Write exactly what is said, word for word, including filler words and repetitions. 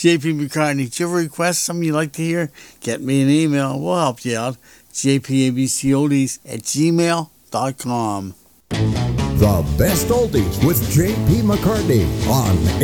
J P McCartney. Do you have a request, something you'd like to hear? Get me an email. We'll help you out. J P A B C Oldies at gmail dot com. The best oldies with J P McCartney on